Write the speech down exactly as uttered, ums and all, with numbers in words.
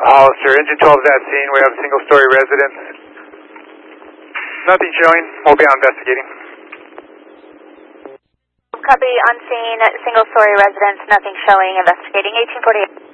Hollister, engine twelve is at scene. We have a single-story residence. Nothing showing. We'll be out investigating. Copy, on scene, single-story residence, nothing showing, investigating, eighteen forty-eight.